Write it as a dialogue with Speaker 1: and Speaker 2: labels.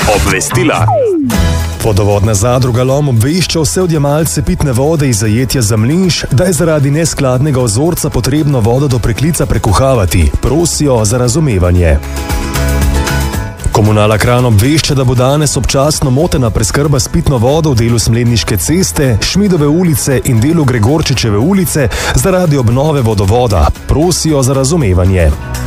Speaker 1: Obvestila. Vodovodna zadruga Lom obvešča vse odjemalce pitne vode iz zajetja Zamlinš, da je zaradi neskladnega vzorca potrebno vodo do preklica prekuhavati. Prosijo za razumevanje. Komunala Kranj obvešča, da bo danes občasno motena preskrba s pitno vodo v delu Smledniške ceste, Šmidove ulice in delu Gregorčičeve ulice zaradi obnove vodovoda. Prosijo za razumevanje.